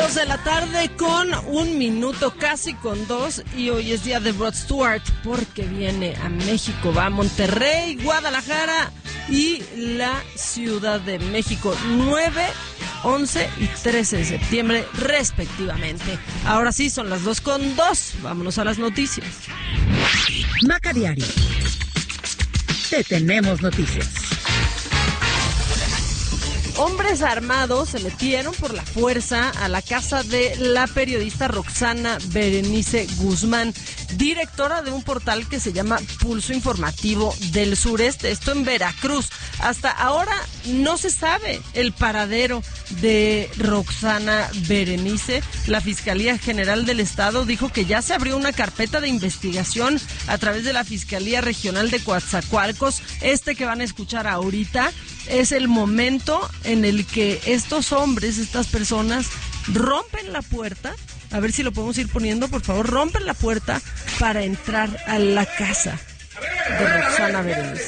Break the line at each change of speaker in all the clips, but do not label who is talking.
2 de la tarde con 1 minuto, casi con 2, y hoy es día de Rod Stewart porque viene a México, va a Monterrey, Guadalajara y la Ciudad de México, 9, 11 y 13 de septiembre respectivamente. Ahora sí, son las 2:02, vámonos a las noticias.
Maca Diario. Te tenemos noticias.
Hombres armados se metieron por la fuerza a la casa de la periodista Roxana Berenice Guzmán, directora de un portal que se llama Pulso Informativo del Sureste, esto en Veracruz. Hasta ahora no se sabe el paradero de Roxana Berenice. La Fiscalía General del Estado dijo que ya se abrió una carpeta de investigación a través de la Fiscalía Regional de Coatzacoalcos. Que van a escuchar ahorita es el momento en el que estos hombres, estas personas, rompen la puerta. A ver si lo podemos ir poniendo, por favor. Rompen la puerta para entrar a la casa de Roxana Berenice.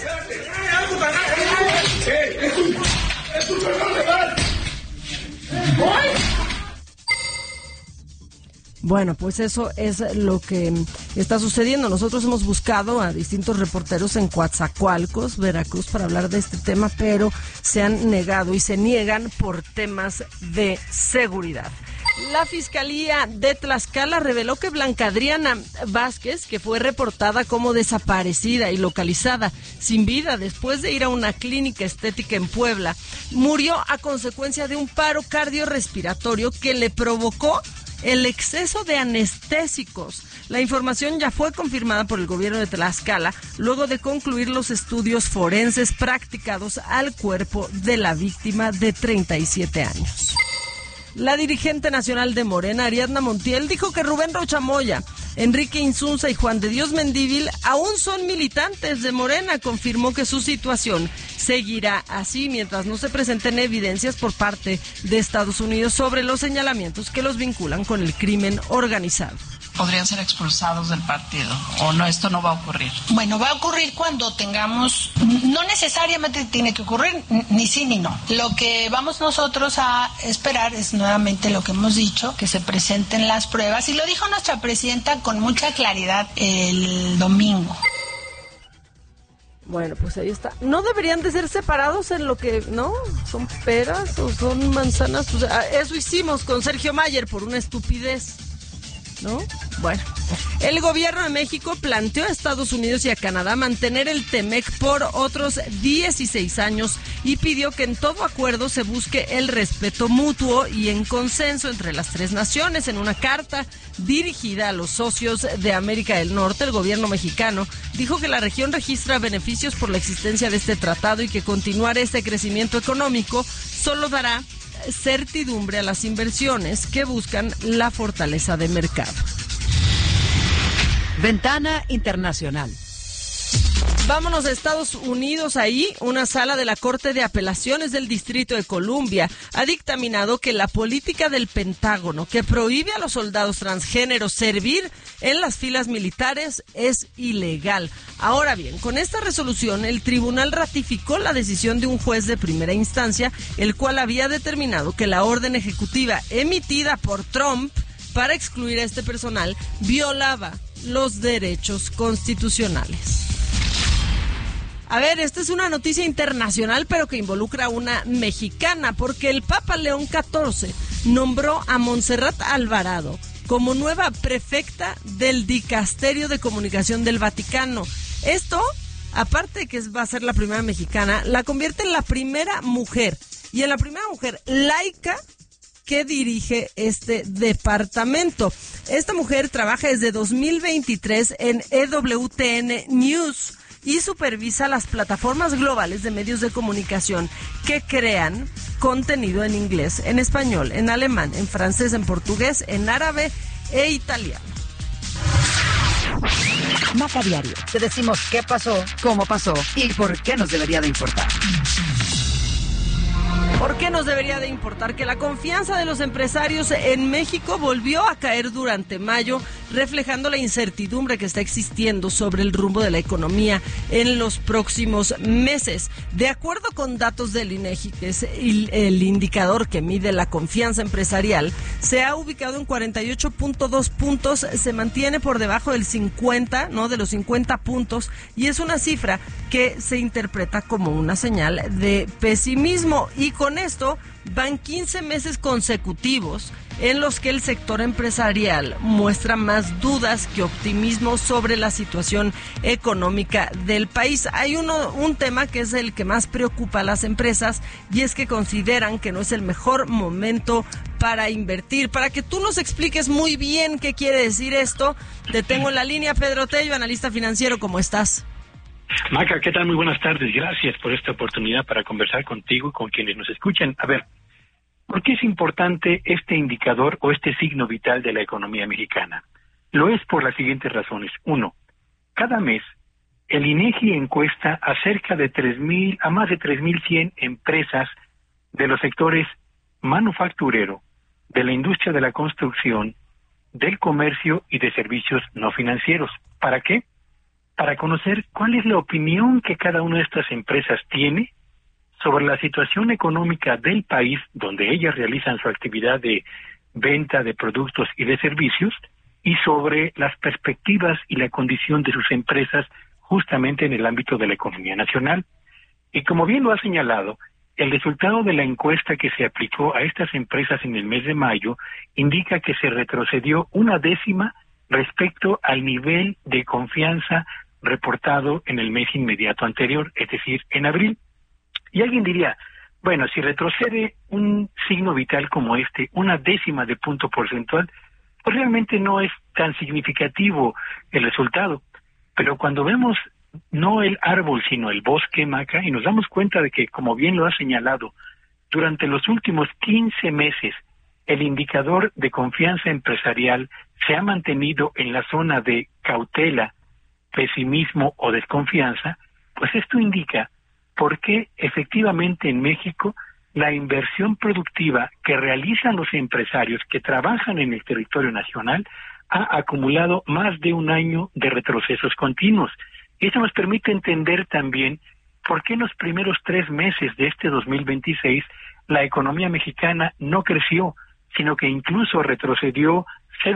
Bueno, pues eso es lo que está sucediendo. Nosotros hemos buscado a distintos reporteros en Coatzacoalcos, Veracruz, para hablar de este tema, pero se han negado y se niegan por temas de seguridad. La Fiscalía de Tlaxcala reveló que Blanca Adriana Vázquez, que fue reportada como desaparecida y localizada sin vida después de ir a una clínica estética en Puebla, murió a consecuencia de un paro cardiorrespiratorio que le provocó el exceso de anestésicos. La información ya fue confirmada por el gobierno de Tlaxcala luego de concluir los estudios forenses practicados al cuerpo de la víctima de 37 años. La dirigente nacional de Morena, Ariadna Montiel, dijo que Rubén Rocha Moya, Enrique Insunza y Juan de Dios Mendívil aún son militantes de Morena. Confirmó que su situación seguirá así mientras no se presenten evidencias por parte de Estados Unidos sobre los señalamientos que los vinculan con el crimen organizado.
Podrían ser expulsados del partido, o no, esto no va a ocurrir.
Bueno, va a ocurrir cuando tengamos, no necesariamente tiene que ocurrir ni sí ni no. Lo que vamos nosotros a esperar es nuevamente lo que hemos dicho, que se presenten las pruebas, y lo dijo nuestra presidenta con mucha claridad el domingo.
Bueno, pues ahí está. No deberían de ser separados en lo que, ¿no? ¿Son peras o son manzanas? Pues, eso hicimos con Sergio Mayer por una estupidez, ¿no? Bueno, el gobierno de México planteó a Estados Unidos y a Canadá mantener el TEMEC por otros 16 años y pidió que en todo acuerdo se busque el respeto mutuo y en consenso entre las tres naciones. En una carta dirigida a los socios de América del Norte, el gobierno mexicano dijo que la región registra beneficios por la existencia de este tratado y que continuar este crecimiento económico solo dará certidumbre a las inversiones que buscan la fortaleza de mercado.
Ventana Internacional.
Vámonos a Estados Unidos. Ahí, una sala de la Corte de Apelaciones del Distrito de Columbia ha dictaminado que la política del Pentágono que prohíbe a los soldados transgéneros servir en las filas militares es ilegal. Ahora bien, con esta resolución, el tribunal ratificó la decisión de un juez de primera instancia, el cual había determinado que la orden ejecutiva emitida por Trump para excluir a este personal violaba los derechos constitucionales. A ver, esta es una noticia internacional, pero que involucra a una mexicana, porque el Papa León XIV nombró a Montserrat Alvarado como nueva prefecta del Dicasterio de Comunicación del Vaticano. Esto, aparte de que va a ser la primera mexicana, la convierte en la primera mujer, y en la primera mujer laica que dirige este departamento. Esta mujer trabaja desde 2023 en EWTN News y supervisa las plataformas globales de medios de comunicación que crean contenido en inglés, en español, en alemán, en francés, en portugués, en árabe e italiano.
Maca Diario. Te decimos qué pasó, cómo pasó y por qué nos debería de importar.
¿Por qué nos debería de importar que la confianza de los empresarios en México volvió a caer durante mayo, reflejando la incertidumbre que está existiendo sobre el rumbo de la economía en los próximos meses? De acuerdo con datos del INEGI, que es el indicador que mide la confianza empresarial, se ha ubicado en 48.2 puntos, se mantiene por debajo del 50, ¿no? De los 50 puntos, y es una cifra que se interpreta como una señal de pesimismo. Y con esto van 15 meses consecutivos en los que el sector empresarial muestra más dudas que optimismo sobre la situación económica del país. Hay un tema que es el que más preocupa a las empresas, y es que consideran que no es el mejor momento para invertir. Para que tú nos expliques muy bien qué quiere decir esto, te tengo en la línea. Pedro Tello, analista financiero, ¿cómo estás?
Maca, ¿qué tal? Muy buenas tardes. Gracias por esta oportunidad para conversar contigo y con quienes nos escuchan. A ver, ¿por qué es importante este indicador o este signo vital de la economía mexicana? Lo es por las siguientes razones. 1. Cada mes, el INEGI encuesta a cerca de más de 3.100 empresas de los sectores manufacturero, de la industria de la construcción, del comercio y de servicios no financieros. ¿Para qué? Para conocer cuál es la opinión que cada una de estas empresas tiene sobre la situación económica del país donde ellas realizan su actividad de venta de productos y de servicios, y sobre las perspectivas y la condición de sus empresas justamente en el ámbito de la economía nacional. Y como bien lo ha señalado, el resultado de la encuesta que se aplicó a estas empresas en el mes de mayo indica que se retrocedió 1/10 respecto al nivel de confianza reportado en el mes inmediato anterior, es decir, en abril. Y alguien diría, bueno, si retrocede un signo vital como este, 1/10 de punto porcentual, pues realmente no es tan significativo el resultado. Pero cuando vemos no el árbol, sino el bosque, Maca, y nos damos cuenta de que, como bien lo ha señalado, durante los últimos 15 meses, el indicador de confianza empresarial se ha mantenido en la zona de cautela, pesimismo o desconfianza, pues esto indica por qué efectivamente en México la inversión productiva que realizan los empresarios que trabajan en el territorio nacional ha acumulado más de un año de retrocesos continuos. Y eso nos permite entender también por qué en los primeros 3 meses de este 2026 la economía mexicana no creció, sino que incluso retrocedió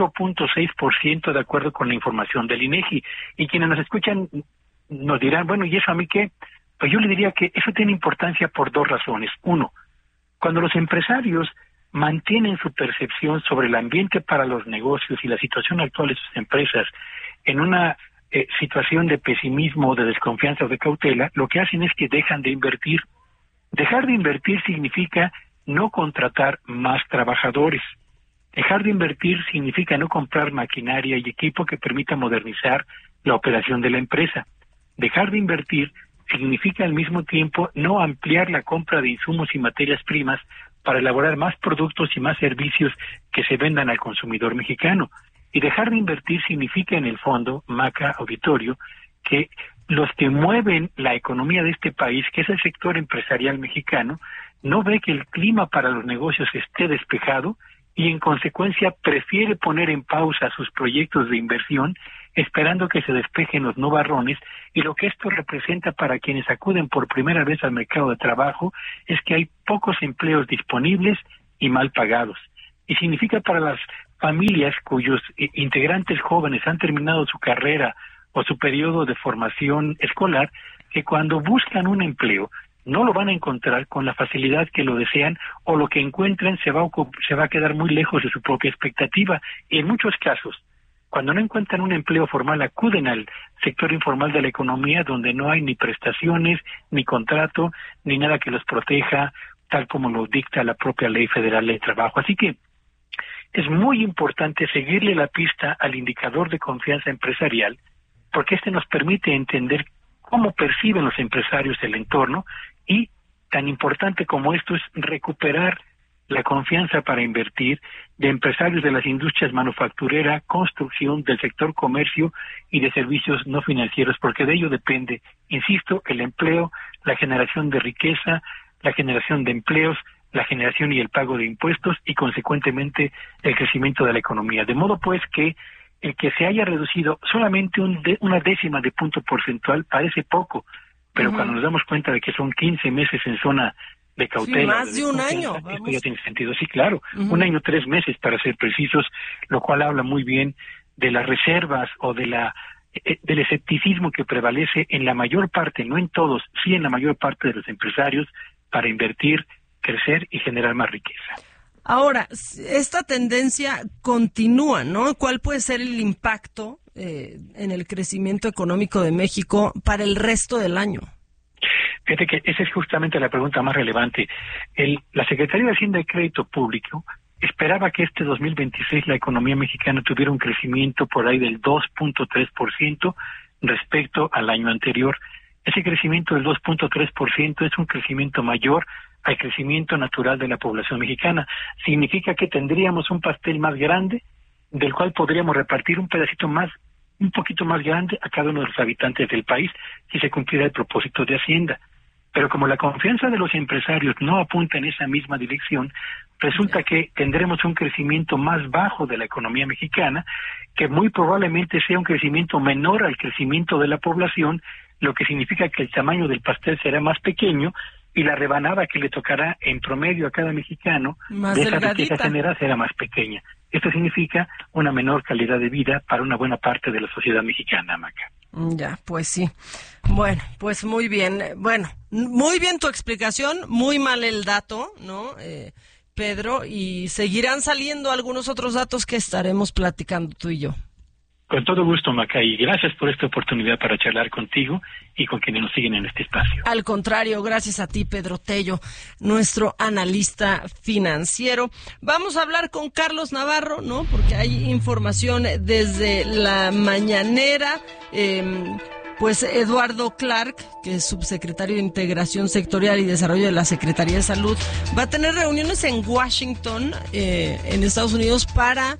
0.6% de acuerdo con la información del INEGI. Y quienes nos escuchan nos dirán, bueno, ¿y eso a mí qué? Pues yo le diría que eso tiene importancia por 2 razones. 1, cuando los empresarios mantienen su percepción sobre el ambiente para los negocios y la situación actual de sus empresas en una situación de pesimismo, de desconfianza o de cautela, lo que hacen es que dejan de invertir. Dejar de invertir significa no contratar más trabajadores. Dejar de invertir significa no comprar maquinaria y equipo que permita modernizar la operación de la empresa. Dejar de invertir significa al mismo tiempo no ampliar la compra de insumos y materias primas para elaborar más productos y más servicios que se vendan al consumidor mexicano. Y dejar de invertir significa, en el fondo, Maca, auditorio, que los que mueven la economía de este país, que es el sector empresarial mexicano, no ve que el clima para los negocios esté despejado y en consecuencia prefiere poner en pausa sus proyectos de inversión esperando que se despejen los nubarrones, y lo que esto representa para quienes acuden por primera vez al mercado de trabajo es que hay pocos empleos disponibles y mal pagados. Y significa para las familias cuyos integrantes jóvenes han terminado su carrera o su periodo de formación escolar, que cuando buscan un empleo no lo van a encontrar con la facilidad que lo desean, o lo que encuentren se va a quedar muy lejos de su propia expectativa. Y en muchos casos, cuando no encuentran un empleo formal, acuden al sector informal de la economía, donde no hay ni prestaciones, ni contrato, ni nada que los proteja, tal como lo dicta la propia Ley Federal de Trabajo. Así que es muy importante seguirle la pista al indicador de confianza empresarial, porque este nos permite entender cómo perciben los empresarios el entorno, y tan importante como esto es recuperar la confianza para invertir de empresarios de las industrias manufacturera, construcción, del sector comercio y de servicios no financieros, porque de ello depende, insisto, el empleo, la generación de riqueza, la generación de empleos, la generación y el pago de impuestos y consecuentemente el crecimiento de la economía. De modo pues que el que se haya reducido solamente una décima de punto porcentual parece poco, pero cuando nos damos cuenta de que son 15 meses en zona de cautela,
sí, más de un año,
esto ya tiene sentido. Sí, claro, 1 año 3 meses para ser precisos, lo cual habla muy bien de las reservas o del escepticismo que prevalece en la mayor parte, no en todos, sí en la mayor parte de los empresarios para invertir, crecer y generar más riqueza.
Ahora, esta tendencia continúa, ¿no? ¿Cuál puede ser el impacto en el crecimiento económico de México para el resto del año?
Fíjate que esa es justamente la pregunta más relevante. La Secretaría de Hacienda y Crédito Público esperaba que este 2026 la economía mexicana tuviera un crecimiento por ahí del 2.3% respecto al año anterior. Ese crecimiento del 2.3% es un crecimiento mayor al crecimiento natural de la población mexicana. Significa que tendríamos un pastel más grande, del cual podríamos repartir un poquito más grande a cada uno de los habitantes del país si se cumpliera el propósito de Hacienda. Pero como la confianza de los empresarios no apunta en esa misma dirección, resulta que tendremos un crecimiento más bajo de la economía mexicana, que muy probablemente sea un crecimiento menor al crecimiento de la población, lo que significa que el tamaño del pastel será más pequeño y la rebanada que le tocará en promedio a cada mexicano
más
de esa
delgadita.
riqueza general será más pequeña. Esto significa una menor calidad de vida para una buena parte de la sociedad mexicana, Maca.
Ya, pues sí. Bueno, pues muy bien. Bueno, muy bien tu explicación, muy mal el dato, ¿no, Pedro? Y seguirán saliendo algunos otros datos que estaremos platicando tú y yo.
Con todo gusto, Maca, y gracias por esta oportunidad para charlar contigo y con quienes nos siguen en este espacio.
Al contrario, gracias a ti, Pedro Tello, nuestro analista financiero. Vamos a hablar con Carlos Navarro, ¿no? Porque hay información desde la mañanera. Pues Eduardo Clark, que es subsecretario de Integración Sectorial y Desarrollo de la Secretaría de Salud, va a tener reuniones en Washington, en Estados Unidos, para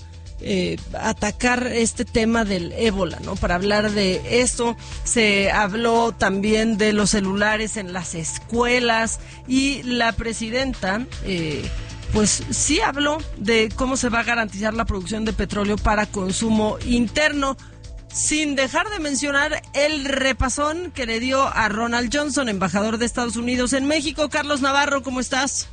atacar este tema del ébola, ¿no? Para hablar de esto. Se habló también de los celulares en las escuelas y la presidenta pues sí habló de cómo se va a garantizar la producción de petróleo para consumo interno, sin dejar de mencionar el repasón que le dio a Ronald Johnson, embajador de Estados Unidos en México. Carlos Navarro, ¿cómo estás?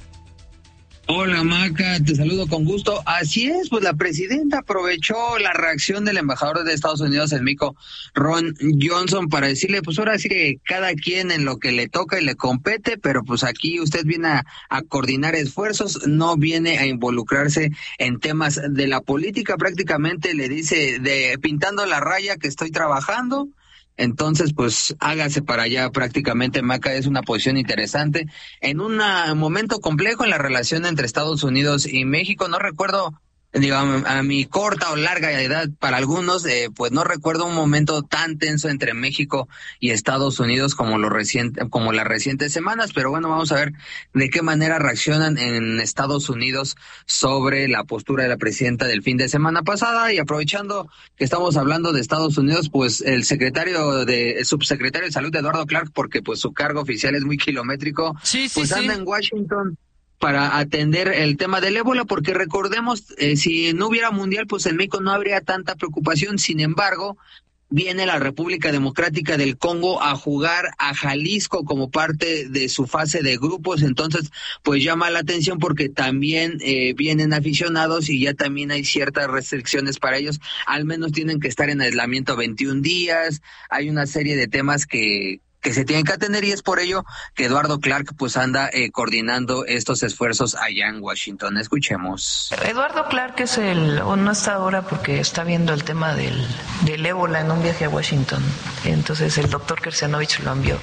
Hola Maca, te saludo con gusto. Así es, pues la presidenta aprovechó la reacción del embajador de Estados Unidos en México, Ron Johnson, para decirle, pues ahora sí que cada quien en lo que le toca y le compete, pero pues aquí usted viene a coordinar esfuerzos, no viene a involucrarse en temas de la política. Prácticamente le dice, pintando la raya que estoy trabajando. Entonces, pues hágase para allá. Prácticamente, Maca, es una posición interesante en un momento complejo en la relación entre Estados Unidos y México. No recuerdo, digamos, a mi corta o larga edad, para algunos, pues no recuerdo un momento tan tenso entre México y Estados Unidos como las recientes semanas, pero bueno, vamos a ver de qué manera reaccionan en Estados Unidos sobre la postura de la presidenta del fin de semana pasada. Y aprovechando que estamos hablando de Estados Unidos, pues el subsecretario de Salud, Eduardo Clark, porque pues su cargo oficial es muy kilométrico, pues anda en Washington para atender el tema del ébola, porque recordemos, si no hubiera mundial, pues en México no habría tanta preocupación. Sin embargo, viene la República Democrática del Congo a jugar a Jalisco como parte de su fase de grupos. Entonces, pues llama la atención porque también vienen aficionados y ya también hay ciertas restricciones para ellos. Al menos tienen que estar en aislamiento 21 días. Hay una serie de temas que se tienen que atender, y es por ello que Eduardo Clark pues anda coordinando estos esfuerzos allá en Washington. Escuchemos.
Eduardo Clark no está ahora porque está viendo el tema del ébola en un viaje a Washington. Entonces el doctor Kersenovich lo envió.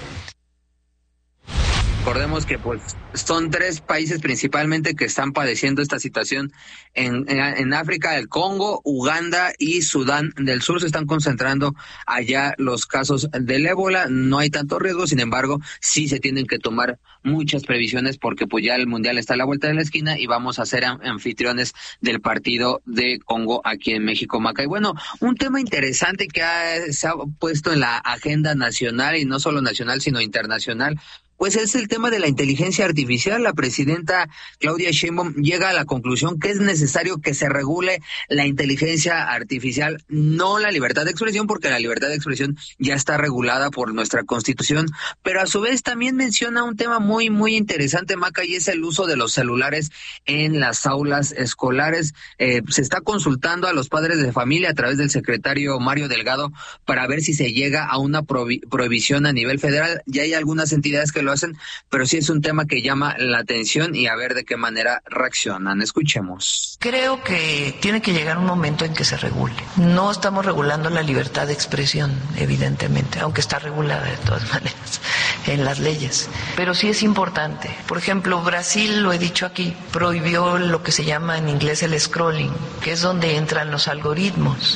Recordemos que pues son 3 países principalmente que están padeciendo esta situación en África: el Congo, Uganda y Sudán del Sur. Se están concentrando allá los casos del ébola. No hay tanto riesgo, sin embargo, sí se tienen que tomar muchas previsiones porque pues ya el mundial está a la vuelta de la esquina y vamos a ser anfitriones del partido de Congo aquí en México, Maca. Y bueno, un tema interesante que se ha puesto en la agenda nacional, y no solo nacional sino internacional, pues es el tema de la inteligencia artificial. La presidenta Claudia Sheinbaum llega a la conclusión que es necesario que se regule la inteligencia artificial, no la libertad de expresión, porque la libertad de expresión ya está regulada por nuestra Constitución, pero a su vez también menciona un tema muy, muy interesante, Maca, y es el uso de los celulares en las aulas escolares. Se está consultando a los padres de familia a través del secretario Mario Delgado para ver si se llega a una prohibición a nivel federal. Ya hay algunas entidades que lo hacen, pero sí es un tema que llama la atención y a ver de qué manera reaccionan. Escuchemos.
Creo que tiene que llegar un momento en que se regule. No estamos regulando la libertad de expresión, evidentemente, aunque está regulada de todas maneras en las leyes. Pero sí es importante. Por ejemplo, Brasil, lo he dicho aquí, prohibió lo que se llama en inglés el scrolling, que es donde entran los algoritmos.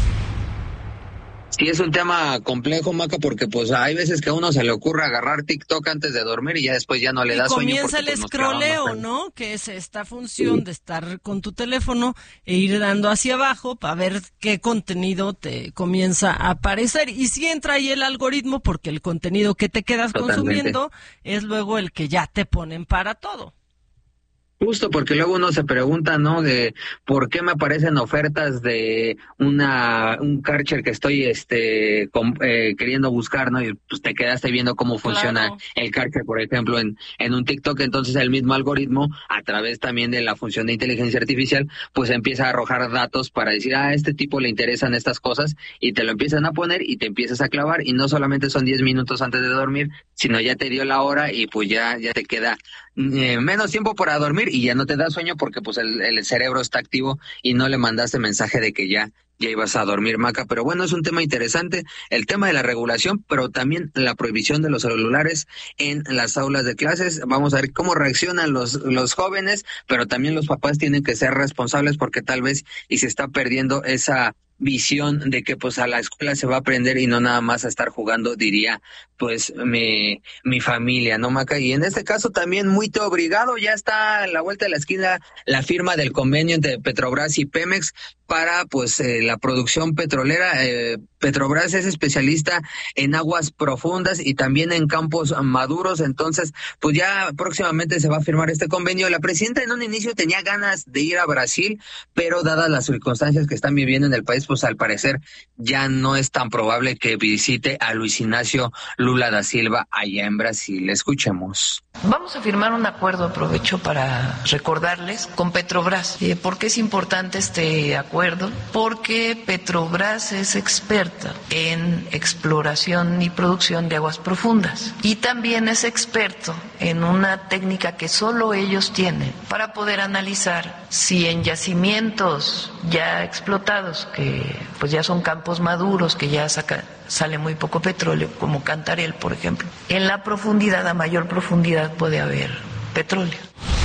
Sí, es un tema complejo, Maca, porque pues hay veces que a uno se le ocurre agarrar TikTok antes de dormir y ya después ya no le da sueño.
Comienza el scrolleo, ¿no? Que es esta función de estar con tu teléfono e ir dando hacia abajo para ver qué contenido te comienza a aparecer. Y si entra ahí el algoritmo, porque el contenido que te quedas consumiendo es luego el que ya te ponen para todo.
Justo, porque luego uno se pregunta, ¿no? De por qué me aparecen ofertas de un Karcher que estoy queriendo buscar, ¿no? Y pues te quedaste viendo cómo funciona el Karcher, por ejemplo, en un TikTok. Entonces el mismo algoritmo, a través también de la función de inteligencia artificial, pues empieza a arrojar datos para decir, a este tipo le interesan estas cosas, y te lo empiezan a poner y te empiezas a clavar, y no solamente son 10 minutos antes de dormir, sino ya te dio la hora y pues ya te queda menos tiempo para dormir y ya no te da sueño porque pues el cerebro está activo y no le mandaste mensaje de que ya ibas a dormir, Maca. Pero bueno, es un tema interesante, el tema de la regulación, pero también la prohibición de los celulares en las aulas de clases. Vamos a ver cómo reaccionan los jóvenes, pero también los papás tienen que ser responsables porque tal vez y se está perdiendo esa visión de que pues a la escuela se va a aprender y no nada más a estar jugando, diría pues mi familia, ¿no, Maca? Y en este caso también muy te obligado, ya está a la vuelta de la esquina la firma del convenio entre Petrobras y Pemex para pues la producción petrolera. Petrobras es especialista en aguas profundas y también en campos maduros, entonces pues ya próximamente se va a firmar este convenio. La presidenta en un inicio tenía ganas de ir a Brasil, pero dadas las circunstancias que están viviendo en el país, pues al parecer ya no es tan probable que visite a Luis Ignacio Lula da Silva allá en Brasil. Escuchemos.
Vamos a firmar un acuerdo, aprovecho para recordarles, con Petrobras. ¿Por qué es importante este acuerdo? Porque Petrobras es experta en exploración y producción de aguas profundas y también es experto en una técnica que solo ellos tienen para poder analizar si en yacimientos ya explotados, que pues ya son campos maduros, que ya sale muy poco petróleo, como Cantarell, por ejemplo, en la profundidad, a mayor profundidad puede haber petróleo.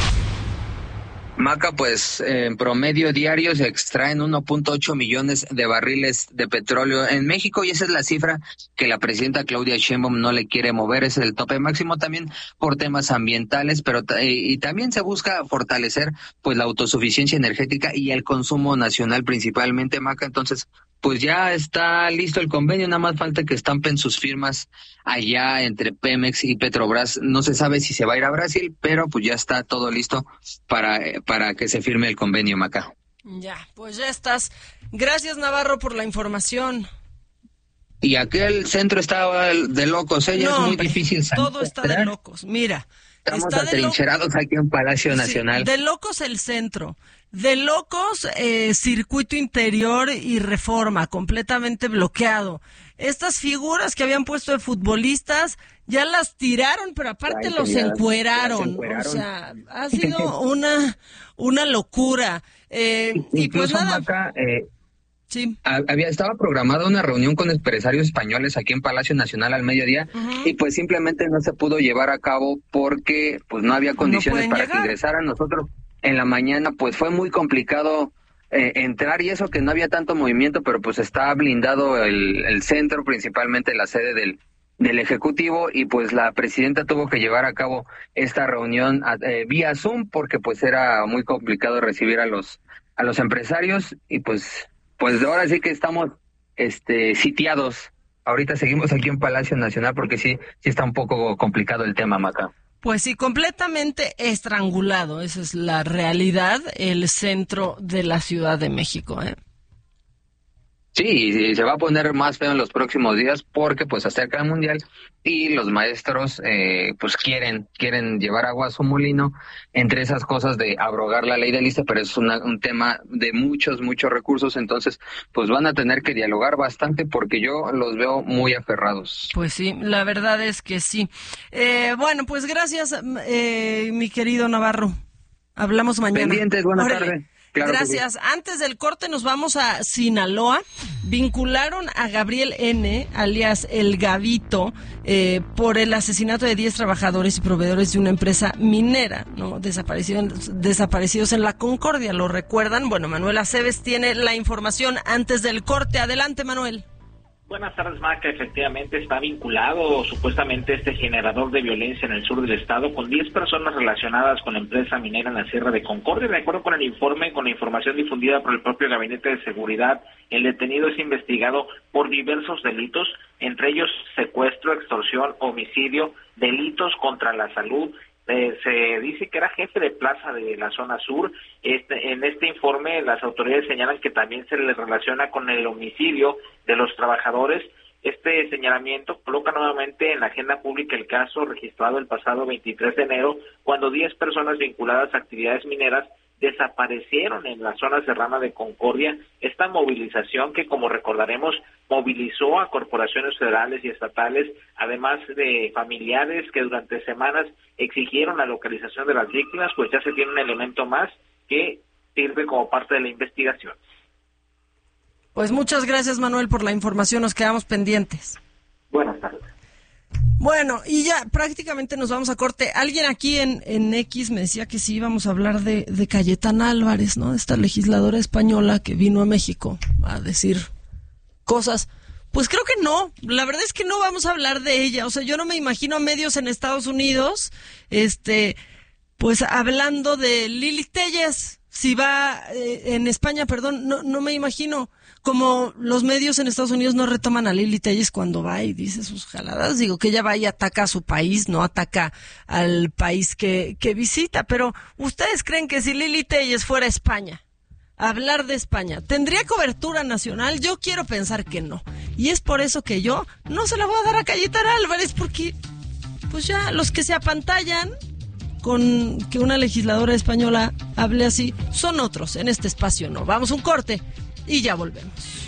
Maca, pues en promedio diario se extraen 1.8 millones de barriles de petróleo en México y esa es la cifra que la presidenta Claudia Sheinbaum no le quiere mover, es el tope máximo también por temas ambientales, pero y también se busca fortalecer pues la autosuficiencia energética y el consumo nacional principalmente, Maca. Entonces pues ya está listo el convenio, nada más falta que estampen sus firmas allá entre Pemex y Petrobras. No se sabe si se va a ir a Brasil, pero pues ya está todo listo para que se firme el convenio, Maca.
Ya, pues ya estás. Gracias, Navarro, por la información.
Y aquel centro estaba de locos, ya es muy difícil salir.
Todo está de locos, mira.
Estamos atrincherados aquí en Palacio Nacional.
Sí, de locos el centro, de locos circuito interior y Reforma, completamente bloqueado. Estas figuras que habían puesto de futbolistas ya las tiraron, pero aparte los encueraron. O sea, ha sido una locura. Y pues nada. Maca,
sí. Estaba programada una reunión con empresarios españoles aquí en Palacio Nacional al mediodía y pues simplemente no se pudo llevar a cabo porque pues no había condiciones para que ingresaran. Nosotros en la mañana pues fue muy complicado entrar y eso que no había tanto movimiento, pero pues está blindado el centro, principalmente la sede del Ejecutivo, y pues la presidenta tuvo que llevar a cabo esta reunión vía Zoom porque pues era muy complicado recibir a los empresarios y pues ahora sí que estamos sitiados ahorita seguimos aquí en Palacio Nacional porque sí está un poco complicado el tema, Maca.
Pues sí, completamente estrangulado, esa es la realidad, el centro de la Ciudad de México, ¿eh?
Sí, y se va a poner más feo en los próximos días porque pues acerca el Mundial y los maestros pues quieren llevar agua a su molino, entre esas cosas de abrogar la ley del ISSSTE, pero es un tema de muchos recursos, entonces pues van a tener que dialogar bastante porque yo los veo muy aferrados.
Pues sí, la verdad es que sí. Bueno, pues gracias, mi querido Navarro. Hablamos mañana.
Pendientes, buenas tardes. Claro.
Gracias. Antes del corte nos vamos a Sinaloa. Vincularon a Gabriel N., alias El Gavito, por el asesinato de 10 trabajadores y proveedores de una empresa minera, ¿no? Desaparecidos en la Concordia, ¿lo recuerdan? Bueno, Manuel Aceves tiene la información antes del corte. Adelante, Manuel.
Buenas tardes, Maca. Efectivamente está vinculado supuestamente este generador de violencia en el sur del estado con 10 personas relacionadas con la empresa minera en la Sierra de Concordia. De acuerdo con el informe, con la información difundida por el propio Gabinete de Seguridad, el detenido es investigado por diversos delitos, entre ellos secuestro, extorsión, homicidio, delitos contra la salud. Se dice que era jefe de plaza de la zona sur. En este informe las autoridades señalan que también se le relaciona con el homicidio de los trabajadores. Este señalamiento coloca nuevamente en la agenda pública el caso registrado el pasado 23 de enero, cuando 10 personas vinculadas a actividades mineras desaparecieron en la zona serrana de Concordia. Esta movilización que, como recordaremos, movilizó a corporaciones federales y estatales, además de familiares que durante semanas exigieron la localización de las víctimas, pues ya se tiene un elemento más que sirve como parte de la investigación.
Pues muchas gracias, Manuel, por la información. Nos quedamos pendientes.
Buenas tardes.
Bueno, y ya prácticamente nos vamos a corte. Alguien aquí en X me decía que sí íbamos a hablar de Cayetana Álvarez, ¿no? Esta legisladora española que vino a México a decir cosas. Pues creo que no. La verdad es que no vamos a hablar de ella. O sea, yo no me imagino a medios en Estados Unidos, pues hablando de Lili Téllez. Si va en España, perdón, no me imagino. Como los medios en Estados Unidos no retoman a Lili Téllez cuando va y dice sus jaladas, digo que ella va y ataca a su país, no ataca al país que visita. Pero ¿ustedes creen que si Lili Téllez fuera a España, a hablar de España, tendría cobertura nacional? Yo quiero pensar que no. Y es por eso que yo no se la voy a dar a Cayetana Álvarez, porque pues ya los que se apantallan con que una legisladora española hable así son otros. En este espacio no. Vamos a un corte y ya volvemos.